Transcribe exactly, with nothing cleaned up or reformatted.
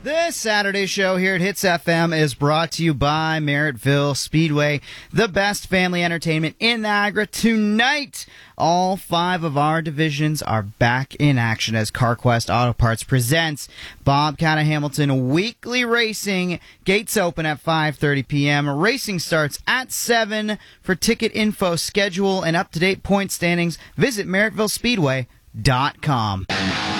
This Saturday show here at Hits F M is brought to you by Merrittville Speedway, the best family entertainment in Niagara. Tonight, all five of our divisions are back in action as CarQuest Auto Parts presents Bobcat of Hamilton Weekly Racing. Gates open at five thirty p.m. Racing starts at seven. For ticket info, schedule, and up-to-date point standings, visit Merrittville Speedway dot com.